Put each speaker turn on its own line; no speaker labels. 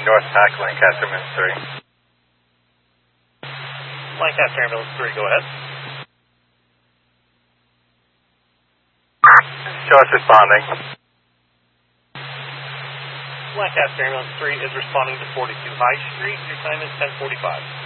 North Pack, Lancaster Ambulance 3.
Lancaster Ambulance 3, go ahead.
Show us responding.
Lancaster Ambulance 3 is responding to 42 High Street. Your time is 10:45.